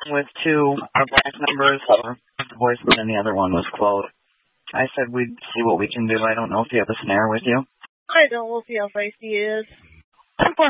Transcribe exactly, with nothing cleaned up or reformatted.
with two black numbers for voicemail, and the other one was closed. I said we'd see what we can do. I don't know if you have a snare with you. I don't. We'll see how feisty he is.